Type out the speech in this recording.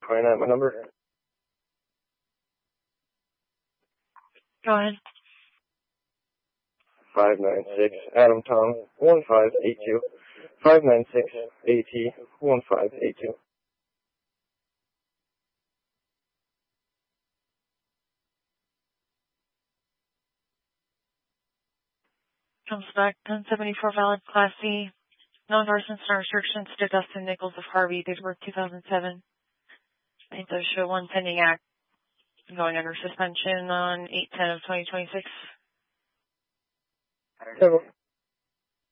Find out my number. Go ahead. 596 Adam Tom 1582. 596 AT 1582. Comes back 1074 valid Class C. Non-arson restrictions to Dustin Nichols of Harvey. Date of birth 2007. I think those show one pending act going under suspension on 8/10 of 2026.